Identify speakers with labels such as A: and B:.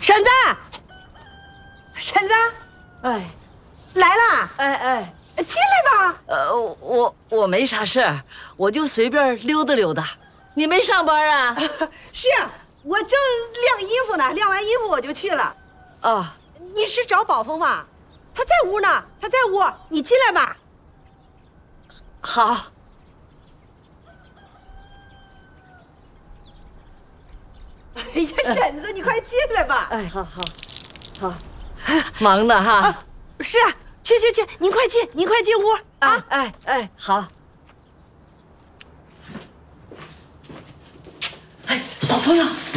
A: 婶子，婶子，
B: 哎，
A: 来啦！
B: 哎，
A: 进来吧。
B: 我没啥事儿，我就随便溜达溜达。你没上班啊？
A: 是啊，我正晾衣服呢，晾完衣服我就去了。
B: 哦，
A: 你是找宝峰吗？他在屋呢，他在屋，你进来吧。
B: 好。
A: 哎呀，婶子，你快进来吧。
B: 哎，好，忙呢哈。
A: 啊，是啊，去，您快进，您快进屋啊。
B: 哎，好。哎，宝峰啊！